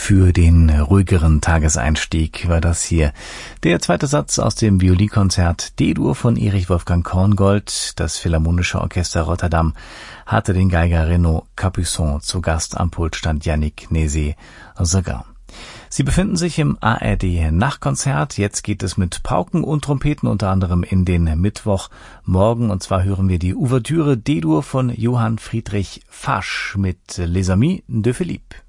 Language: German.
Für den ruhigeren Tageseinstieg war das hier der zweite Satz aus dem Violinkonzert D-Dur von Erich Wolfgang Korngold. Das Philharmonische Orchester Rotterdam hatte den Geiger Renaud Capuçon zu Gast. Am Pult stand Yannick Nézet-Séguin. Sie befinden sich im ARD Nachtkonzert. Jetzt geht es mit Pauken und Trompeten unter anderem in den Mittwochmorgen. Und zwar hören wir die Ouvertüre D-Dur von Johann Friedrich Fasch mit Les Amis de Philippe.